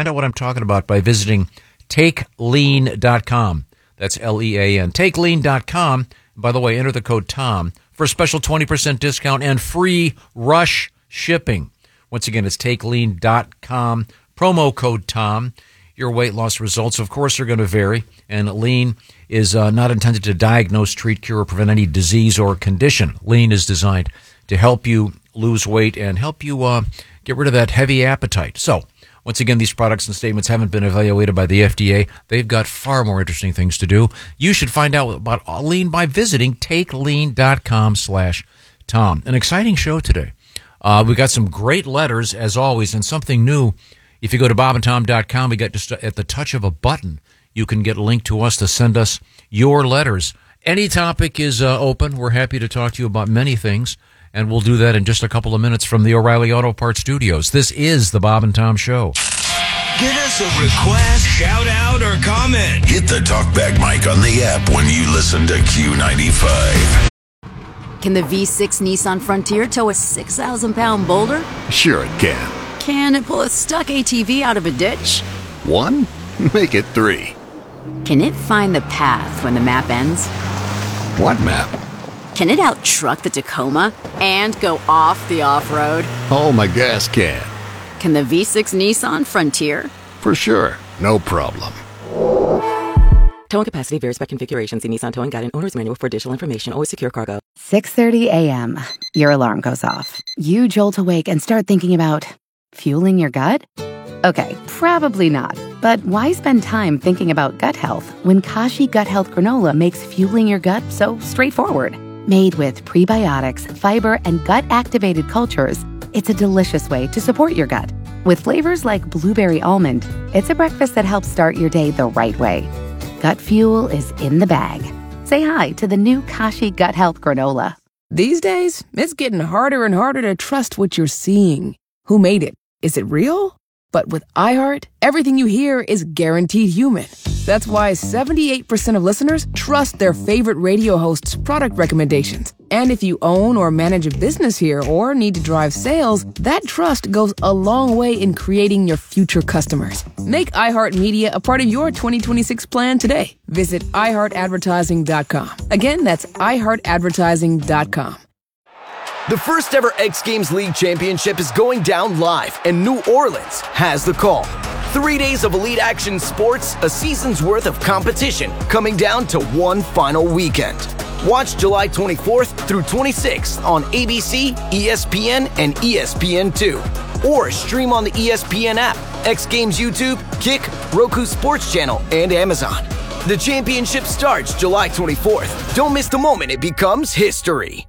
Find out what I'm talking about by visiting TakeLean.com. That's Lean. TakeLean.com. By the way, enter the code TOM for a special 20% discount and free rush shipping. Once again, it's TakeLean.com. Promo code TOM. Your weight loss results, of course, are going to vary, and Lean is not intended to diagnose, treat, cure, or prevent any disease or condition. Lean is designed to help you lose weight and help you get rid of that heavy appetite. So, once again, these products and statements haven't been evaluated by the FDA. They've got far more interesting things to do. You should find out about Lean by visiting TakeLean.com/Tom. An exciting show today. We got some great letters, as always, and something new. If you go to bobandtom.com, we got just at the touch of a button, you can get a link to us to send us your letters. Any topic is open. We're happy to talk to you about many things, and we'll do that in just a couple of minutes from the O'Reilly Auto Parts Studios. This is the Bob and Tom Show. Get us a request, shout out, or comment. Hit the talkback mic on the app when you listen to Q95. Can the V6 Nissan Frontier tow a 6,000-pound boulder? Sure it can. Can it pull a stuck ATV out of a ditch? 1? Make it 3. Can it find the path when the map ends? What map? Can it out-truck the Tacoma and go off the off-road? Oh, my gas can. Can the V6 Nissan Frontier? For sure. No problem. Towing capacity varies by configuration. See Nissan Towing Guide and Owner's Manual for additional information. Always secure cargo. 6:30 a.m. Your alarm goes off. You jolt awake and start thinking about fueling your gut? Okay, probably not. But why spend time thinking about gut health when Kashi Gut Health Granola makes fueling your gut so straightforward? Made with prebiotics, fiber, and gut-activated cultures, it's a delicious way to support your gut. With flavors like blueberry almond, it's a breakfast that helps start your day the right way. Gut fuel is in the bag. Say hi to the new Kashi Gut Health Granola. These days, it's getting harder and harder to trust what you're seeing. Who made it? Is it real? But with iHeart, everything you hear is guaranteed human. That's why 78% of listeners trust their favorite radio host's product recommendations. And if you own or manage a business here or need to drive sales, that trust goes a long way in creating your future customers. Make iHeartMedia a part of your 2026 plan today. Visit iHeartAdvertising.com. Again, that's iHeartAdvertising.com. The first ever X Games League Championship is going down live, and New Orleans has the call. 3 days of elite action sports, a season's worth of competition, coming down to one final weekend. Watch July 24th through 26th on ABC, ESPN, and ESPN2. Or stream on the ESPN app, X Games YouTube, Kick, Roku Sports Channel, and Amazon. The championship starts July 24th. Don't miss the moment it becomes history.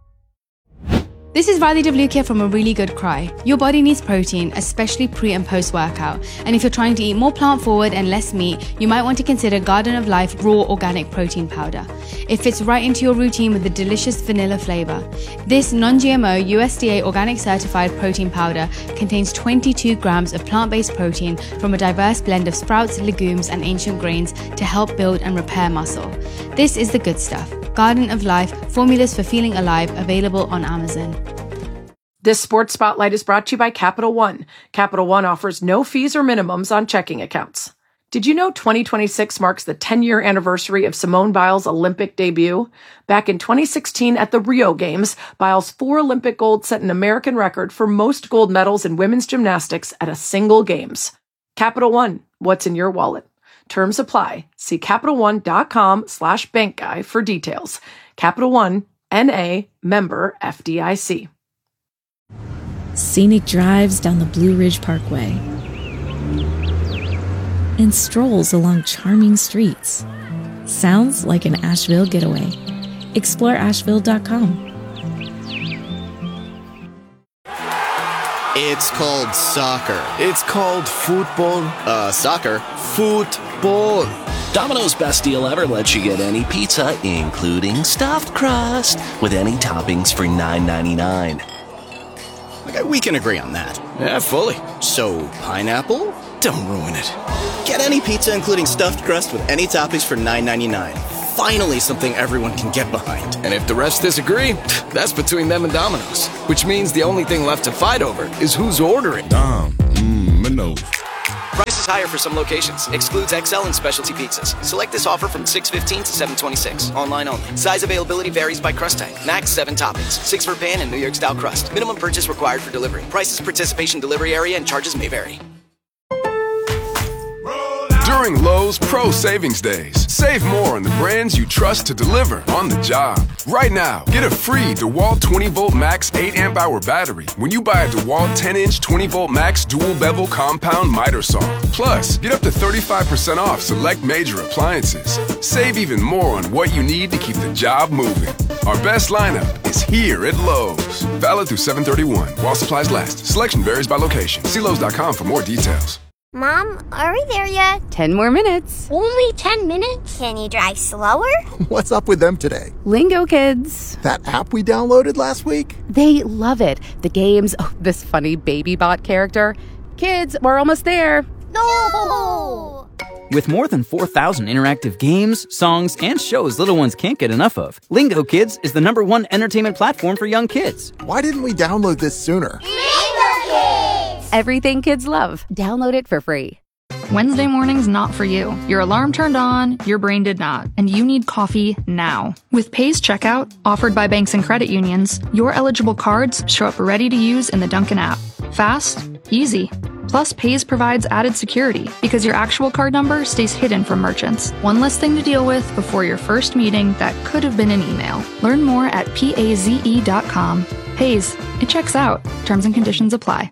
This is Radhi Devlukia from A Really Good Cry. Your body needs protein, especially pre and post workout. And if you're trying to eat more plant forward and less meat, you might want to consider Garden of Life Raw Organic Protein Powder. It fits right into your routine with the delicious vanilla flavor. This non-GMO USDA organic certified protein powder contains 22 grams of plant-based protein from a diverse blend of sprouts, legumes, and ancient grains to help build and repair muscle. This is the good stuff. Garden of Life, formulas for feeling alive, available on Amazon. This Sports Spotlight is brought to you by Capital One. Capital One offers no fees or minimums on checking accounts. Did you know 2026 marks the 10-year anniversary of Simone Biles' Olympic debut? Back in 2016 at the Rio Games, Biles' 4 Olympic gold set an American record for most gold medals in women's gymnastics at a single Games. Capital One, what's in your wallet? Terms apply. See CapitalOne.com/bankguy for details. Capital One, N.A., member FDIC. Scenic drives down the Blue Ridge Parkway and strolls along charming streets. Sounds like an Asheville getaway. Explore Asheville.com. It's called soccer. It's called football. Soccer. Football. Domino's best deal ever lets you get any pizza, including stuffed crust, with any toppings for $9.99. Okay, we can agree on that. Yeah, fully. So, pineapple? Don't ruin it. Get any pizza, including stuffed crust, with any toppings for $9.99. Finally, something everyone can get behind. And if the rest disagree, that's between them and Domino's. Which means the only thing left to fight over is who's ordering. Domino's. Price is higher for some locations. Excludes XL and specialty pizzas. Select this offer from $6.15 to $7.26. Online only. Size availability varies by crust type. Max 7 toppings. 6 for pan and New York style crust. Minimum purchase required for delivery. Prices, participation, delivery area, and charges may vary. During Lowe's Pro Savings Days, save more on the brands you trust to deliver on the job. Right now, get a free DeWalt 20-volt max 8-amp-hour battery when you buy a DeWalt 10-inch 20-volt max dual-bevel compound miter saw. Plus, get up to 35% off select major appliances. Save even more on what you need to keep the job moving. Our best lineup is here at Lowe's. Valid through 7/31 while supplies last. Selection varies by location. See Lowe's.com for more details. Mom, are we there yet? 10 more minutes. Only 10 minutes? Can you drive slower? What's up with them today? Lingo Kids. That app we downloaded last week? They love it. The games, this funny baby bot character. Kids, we're almost there. No! With more than 4,000 interactive games, songs, and shows little ones can't get enough of, Lingo Kids is the #1 entertainment platform for young kids. Why didn't we download this sooner? Lingo Kids! Everything kids love. Download it for free. Wednesday morning's not for you. Your alarm turned on, your brain did not, and you need coffee now. With Pays Checkout, offered by banks and credit unions, your eligible cards show up ready to use in the Dunkin' app. Fast, easy. Plus, Pays provides added security because your actual card number stays hidden from merchants. One less thing to deal with before your first meeting that could have been an email. Learn more at PAZE.com. Pays, it checks out. Terms and conditions apply.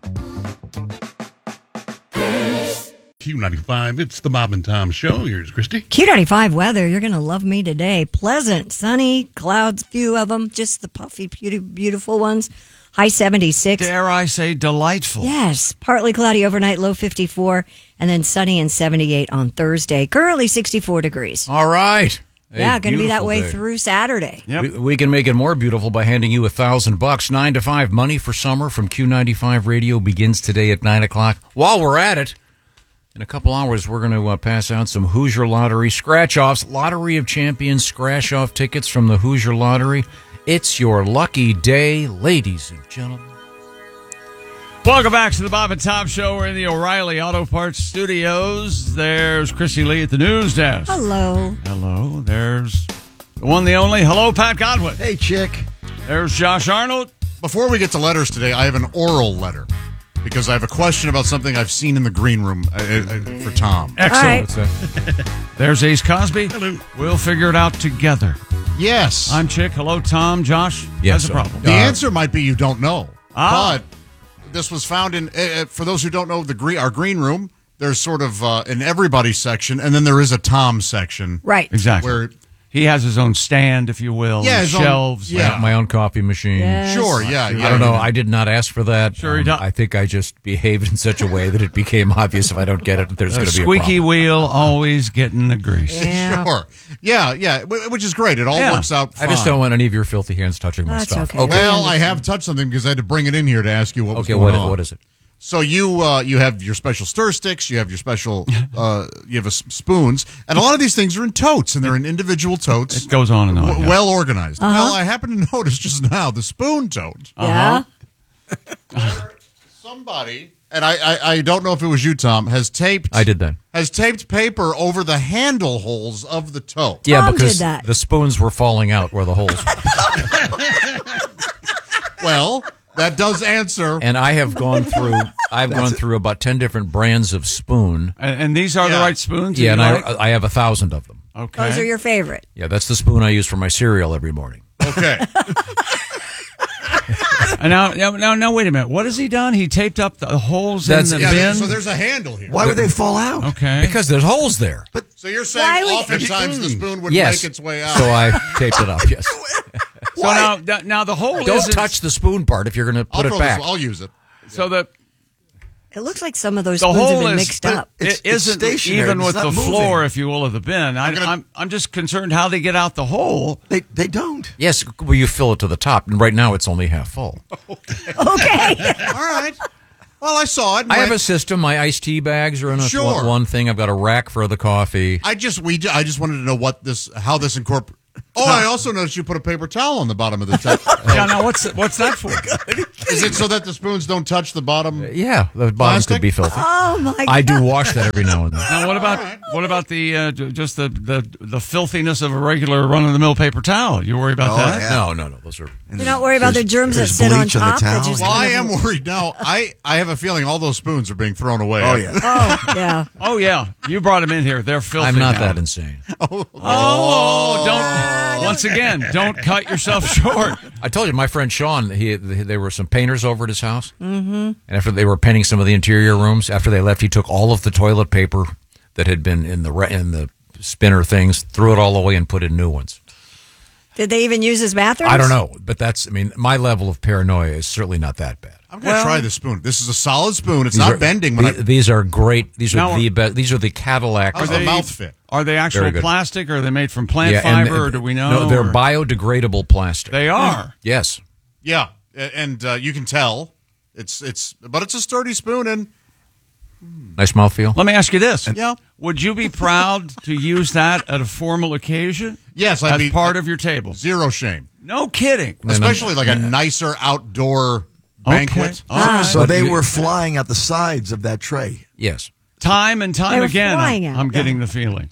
Q95, it's the Bob and Tom Show. Here's Christy. Q95 weather, you're going to love me today. Pleasant, sunny, clouds, few of them, just the puffy, beautiful ones. High 76. Dare I say delightful. Yes, partly cloudy overnight, low 54, and then sunny and 78 on Thursday. Currently 64 degrees. All right. Yeah, going to be that way day. through Saturday. Yep. We can make it more beautiful by handing you $1,000. 9 to 5 money for summer from Q95 Radio begins today at 9 o'clock. While we're at it, in a couple hours, we're going to pass out some Hoosier Lottery scratch-offs. Lottery of Champions scratch-off tickets from the Hoosier Lottery. It's your lucky day, ladies and gentlemen. Welcome back to the Bob and Tom Show. We're in the O'Reilly Auto Parts Studios. There's Chrissy Lee at the news desk. Hello. Hello. There's the one, the only. Hello, Pat Godwin. Hey, chick. There's Josh Arnold. Before we get to letters today, I have an oral letter because I have a question about something I've seen in the green room for Tom. Excellent. Right. There's Ace Cosby. Hello. We'll figure it out together. Yes. I'm Chick. Hello, Tom. Josh. Yes. That's a problem. The answer might be you don't know. Ah. But this was found in, for those who don't know, our green room, there's sort of an everybody section, and then there is a Tom section. Right. Exactly. Where he has his own stand, if you will, Yeah, and his own- shelves. yeah. My own coffee machine. Yes. Sure, yeah. I don't know. I did not ask for that. Sure he does. I think I just behaved in such a way that it became obvious if I don't get it, there's A going to be a squeaky problem. wheel always getting the grease. Yeah. Sure. Yeah, which is great. It all Yeah. works out fine. I just don't want any of your filthy hands touching my That's stuff. okay. Well, I have touched something because I had to bring it in here to ask you what was Okay, going on. what is it? So you have your special stir sticks, you have your special you have spoons, and a lot of these things are in totes, and they're in individual totes. It goes on and on. yeah. Well organized. Well, I happened to notice just now the spoon tote. Yeah. Somebody, and I don't know if it was you, Tom, has taped. I did that. Has taped paper over the handle holes of the tote. Yeah, Tom because did that. the spoons were falling out where the holes were. Well, that does answer. And I have gone through. I've gone through about 10 different brands of spoon. And these are the Yeah. right spoons? Yeah, and you like? I have 1,000 of them. Okay. Those are your favorite. Yeah, that's the spoon I use for my cereal every morning. Okay. And now, wait a minute. What has he done? He taped up the holes That's- in the Yeah, bin? so there's a handle here. Why would they fall out? Okay. Because there's holes there. So you're Why saying would- oftentimes the spoon would Yes. make its way out. So I taped it up, yes. So now the hole Don't isn't- touch the spoon part if you're going to put it back. I'll use it. So the It looks like some of those the spoons have hole been is mixed up. It isn't stationary. even It's with not the moving. floor, if you will, of the bin. I'm just concerned how they get out the hole. They don't. Yes, well, you fill it to the top, and right now it's only half full. Okay. All right. Well, I saw it. I have a system. My iced tea bags are in a Sure. one thing. I've got a rack for the coffee. I just wanted to know how this Oh, I also noticed you put a paper towel on the bottom of the tub. Yeah, now what's that for? Is it so that the spoons don't touch the bottom? Yeah, the bottom Plastic? could be filthy. Oh my God. I do wash that every now and then. Now, what about the just the filthiness of a regular run of the mill paper towel? You worry about that? Yeah. No. Those are. You're not worried about the germs that sit on top? That just Well, I kind am of- worried now. I have a feeling all those spoons are being thrown away. Oh, yeah. Oh, yeah. Oh yeah, you brought them in here. They're filthy. I'm not now. that insane. Once again, don't cut yourself short. I told you, my friend Sean, there were some painters over at his house. Mm-hmm. And after they were painting some of the interior rooms, after they left, he took all of the toilet paper that had been in the spinner things, threw it all away, and put in new ones. Did they even use his bathroom? I don't know, but my level of paranoia is certainly not that bad. I'm going to try this spoon. This is a solid spoon. It's These not are- bending. These are great. These are Now- the best. These are the Cadillac. How's the mouth fit? Are they actual Very good. plastic, or are they made from plant Yeah, and- fiber, or do we know? No, they're or- biodegradable plastic. They are. Yes. Yeah, and you can tell but it's a sturdy spoon and Nice mouthfeel. Let me ask you this. Yeah. Would you be proud to use that at a formal occasion? Yes, as part of your table. Zero shame. No kidding. Especially like a nicer outdoor banquet. All right. So they were flying at the sides of that tray. Yes. Time and They time were again, flying out, I'm getting the feeling.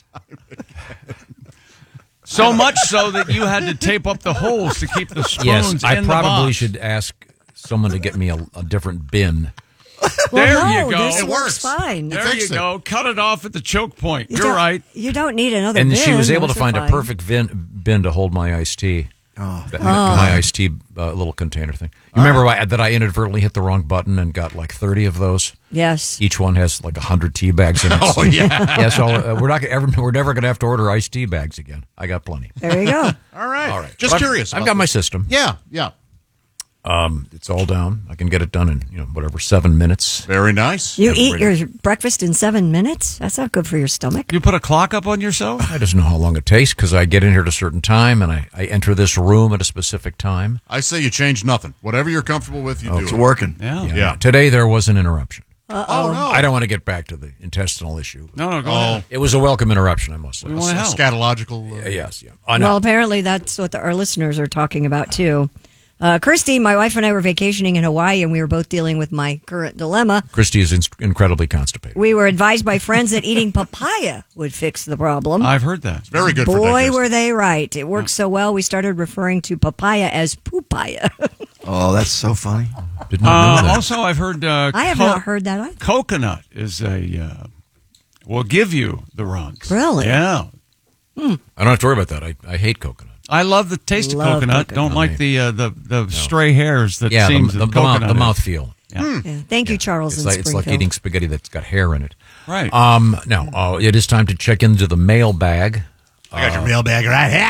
So much so that you had to tape up the holes to keep the spoons Yes, I in the probably box. should ask someone to get me a different bin. There Well, you no, go. this works fine. There you go. Cut it off at the choke point. You You're don't- right. You don't need another And bin. she was able to Those are find a fine. perfect bin to hold my iced tea. Oh. My iced tea little container thing. You remember that I inadvertently hit the wrong button and got like 30 of those? Yes. Each one has like 100 tea bags in it. Oh, yeah. Yeah, so we're never going to have to order iced tea bags again. I got plenty. There you go. All right. But Just curious. I've about got my this. system. Yeah. It's all down. I can get it done in, 7 minutes. Very nice. You eat your breakfast in 7 minutes? That's not good for your stomach. You put a clock up on yourself? I just know how long it takes because I get in here at a certain time and I enter this room at a specific time. I say you change nothing. Whatever you're comfortable with, you do. It's working. Yeah. Today there was an interruption. Oh, no. I don't want to get back to the intestinal issue. No, go ahead. It was a welcome interruption, I must say. We want to help. Scatological. Yes, yeah. Well, apparently that's what our listeners are talking about, too. Christy, my wife and I were vacationing in Hawaii, and we were both dealing with my current dilemma. Christy is incredibly constipated. We were advised by friends that eating papaya would fix the problem. I've heard that. It's very good for Boy, digestion. were they right. It works so well, we started referring to papaya as poopaya. Oh, that's so funny. Did not know that. Also, I've heard I have not heard that either. coconut is will give you the runs. Really? Yeah. I don't have to worry about that. I hate coconut. I love the taste Love of coconut. coconut. Don't like the stray hairs that Yeah, seems the that coconut is. mouth feel. Yeah. Yeah. Thank you, Charles It's in like, it's like Springfield. eating spaghetti that's got hair in it. Right. Now, it is time to check into the mailbag. I got your mailbag right here.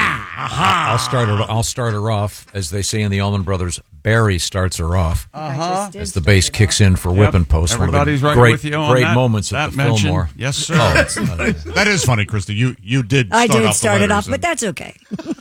I'll start her off, as they say in the Allman Brothers. Barry starts her off as the bass kicks in for Whipping Post. Everybody's one of right the with you on great that- moments that at the mention. Fillmore. Yes, sir. Oh, it's, That is funny, Christy. You did. I start did off the start it letters off, but and- that's okay.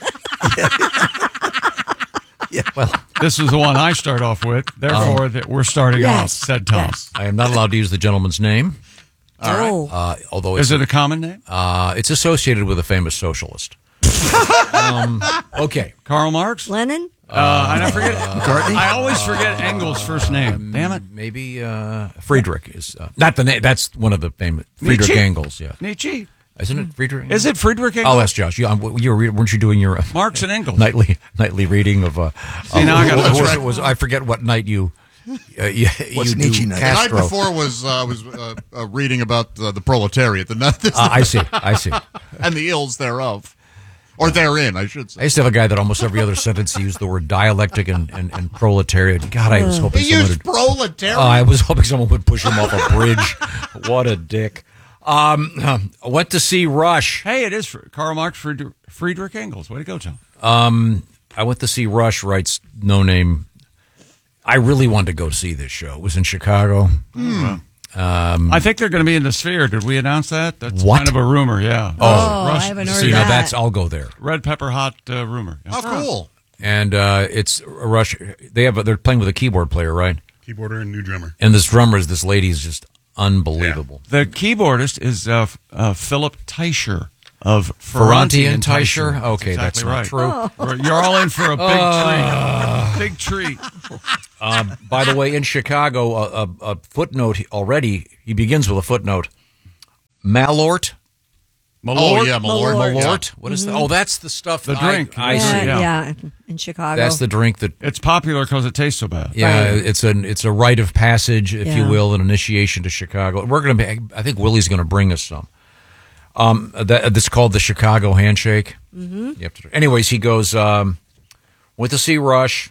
well, This is the one I start off with. Therefore, that we're starting off, Yes. said Tom. Yes. I am not allowed to use the gentleman's name. Oh. Although Is it's, it a common name? it's associated with a famous socialist. Okay. Karl Marx? Lennon? I forget. McCartney? I always forget Engel's first name. Damn it. Maybe Friedrich is not the name. That's one of the famous Friedrich Nietzsche? Engels. Yeah, Nietzsche. isn't it Friedrich? Is it Friedrich Engels? Oh, that's Josh. Weren't you doing your Marx and Engels. nightly reading of? See, now I got what that's was I forget what night you. What's you Nietzsche do night? The night Castro. before was reading about the proletariat. I see. And the ills thereof. Or therein, I should I say. used to have a guy that almost every other sentence he used the word dialectic and proletariat. God, I was hoping He someone used would, proletariat. I was hoping someone would push him off a bridge. What a dick. Went to see Rush. Hey, it is Karl Marx, Friedrich Engels. Way to go, Tom. I went to see Rush, writes No Name. I really wanted to go see this show. It was in Chicago. I think they're going to be in the Sphere. Did we announce that? That's What? kind of a rumor, yeah. I haven't heard So, you know, that. I'll go there. Red pepper hot rumor. Yeah. Oh, cool. And it's Rush. They're playing with a keyboard player, right? Keyboarder and new drummer. And this drummer is this lady is just unbelievable. The keyboardist is Philip Teicher. of Ferranti and Teicher. Okay, exactly that's not true. You're all in for a big treat. Big treat. By the way, in Chicago, a footnote already. He begins with a footnote. Malort. Oh, yeah, Malort. Malort. Yeah. What is that? Oh, that's the stuff. The drink. I see. Yeah, in Chicago. That's the drink that. It's popular because it tastes so bad. Yeah, Right. it's a rite of passage, if you Yeah. will, an initiation to Chicago. We're going to be. I think Willie's going to bring us some. That's called the Chicago Handshake. Mm-hmm. You have to, anyways, he goes, went to see Rush.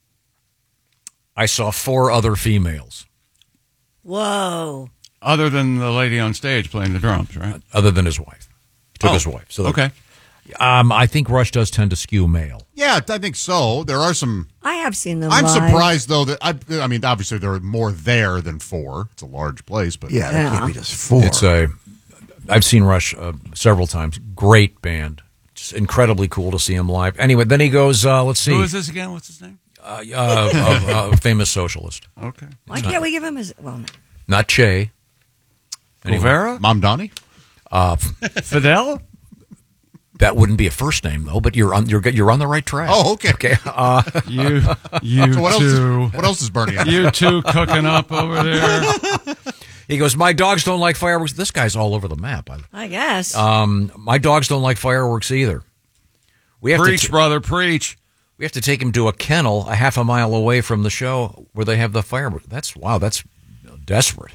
I saw 4 other females. Whoa. Other than the lady on stage playing the drums, right? Other than his wife. Took his wife. So okay. I think Rush does tend to skew male. Yeah, I think so. There are some. I have seen them I'm live. surprised, though, that I mean, obviously there are more there than 4. It's a large place, but Yeah, that can't be just 4. I've seen Rush several times. Great band. Just incredibly cool to see him live. Anyway, then he goes, let's see. Who is this again? What's his name? A famous socialist. Okay. Why can't we give him his? Well, no. Not Che. Guevara? Mamdani? Fidel? That wouldn't be a first name though, but you're on the right track. Oh, okay. Okay. You So what two. what else is Bernie on? You two cooking up over there. He goes, my dogs don't like fireworks. This guy's all over the map. I guess. My dogs don't like fireworks either. We have Preach, brother, preach. We have to take him to a kennel a half a mile away from the show where they have the fireworks. That's desperate.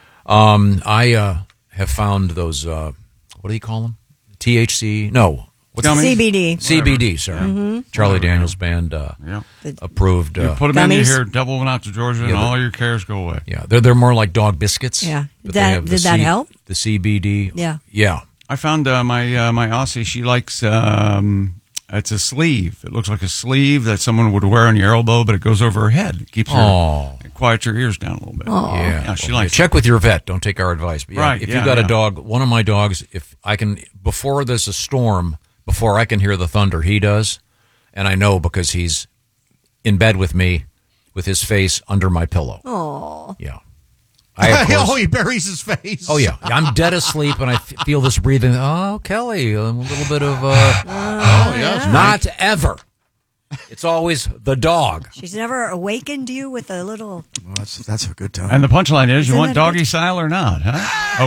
I have found those. What do you call them? THC? No. What's CBD. CBD, sir. Mm-hmm. Charlie Daniels Band approved. You put them in gummies. here, double one out to Georgia, and all your cares go away. Yeah, they're more like dog biscuits. Yeah. but they have Did that help? The CBD. Yeah. Yeah. I found my Aussie. She likes it's a sleeve. It looks like a sleeve that someone would wear on your elbow, but it goes over her head. It keeps her it quiets your ears down a little bit. Yeah, she likes. Check with your vet. Don't take our advice. But Right, If yeah, you've got a yeah. dog, one of my dogs, if I can, before there's a storm, before I can hear the thunder, he does, and I know because he's in bed with me, with his face under my pillow. Oh. Yeah. He buries his face. Oh yeah, I'm dead asleep and I feel this breathing. Oh, Kelly, a little bit of. Not ever. It's always the dog. She's never awakened you with a little. Well, that's a good time. And the punchline is, you Isn't want that doggy good? style or not? Huh?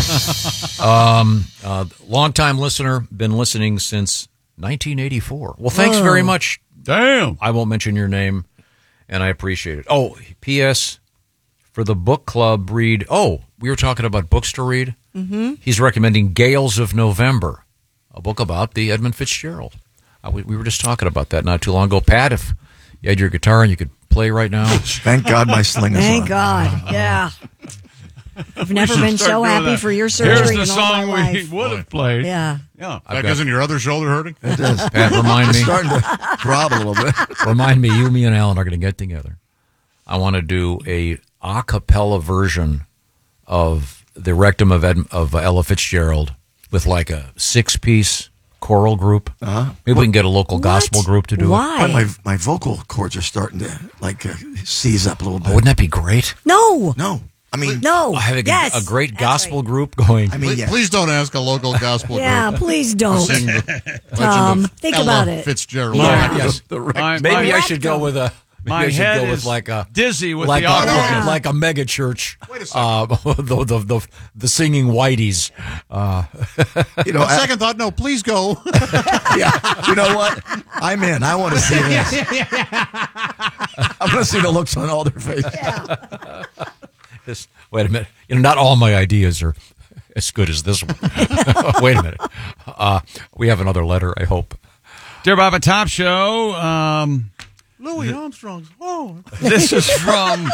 Okay. Long-time listener, been listening since 1984. Well, thanks very much. Damn. I won't mention your name, and I appreciate it. Oh, P.S. For the book club read. Oh, we were talking about books to read. Mm-hmm. He's recommending Gales of November, a book about the Edmund Fitzgerald. We were just talking about that not too long ago. Pat, if you had your guitar and you could play right now. Thank God my sling is on. Thank God. Yeah. I've never been so happy for your surgery Here's the in all song my we life. would have played. Yeah. Yeah. Isn't your other shoulder hurting? It is. Pat, remind me. It's starting to throb a little bit. Remind me, me and Alan are going to get together. I want to do a cappella version of the Rectum of Ella Fitzgerald with like a 6-piece choral group. Maybe we can get a local gospel group to do Why? My vocal cords are starting to seize up a little bit. it. Wouldn't that be great? No. No. I mean, No. Having Yes. a great That's gospel right. group going. I mean, Please, yeah. please don't ask a local gospel Yeah, group. please don't. Sing the Legend of Think Ella about it. Fitzgerald. Yeah. Yes. Maybe I should go with a. Maybe My I should head go with is like a dizzy with like the opera. like a mega church. Wait a second. The singing whiteys. You know, On second thought, no, please go. yeah. You know what? I'm in. I want to see this. I want to see the looks on all their faces. Wait a minute. Not all my ideas are as good as this one. Wait a minute. We have another letter, I hope. Dear Bob and Top Show, Louis Armstrong's home. this is from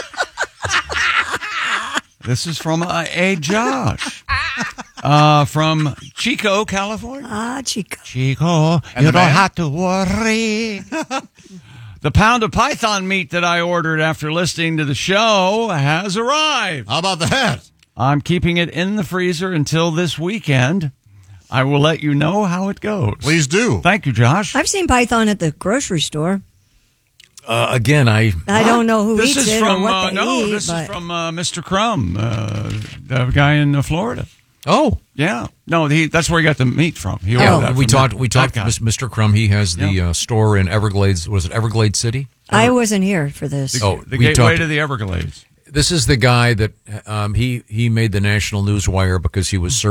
a Josh from Chico, California. Chico, you don't have to worry. The pound of python meat that I ordered after listening to the show has arrived. How about that? I'm keeping it in the freezer until this weekend. I will let you know how it goes. Please do. Thank you, Josh. I've seen python at the grocery store. Again, I don't know who This eats is it from or what they eat. this but is from Mr. Crumb, the guy in Florida. Oh, yeah. No, that's where he got the meat from. He ordered that we from talked. that- We that talked. guy. Mr. Crum. He has the store in Everglades. Was it Everglades City? I wasn't here for this. The gateway to the Everglades. This is the guy that he made the national newswire because he was serving